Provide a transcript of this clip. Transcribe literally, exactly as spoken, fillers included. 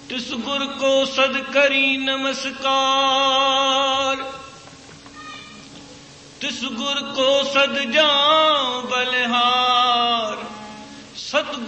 तिस गुर को सद करी नमस्कार। तिस गुर को सद जाऊं बलिहार, सतगुर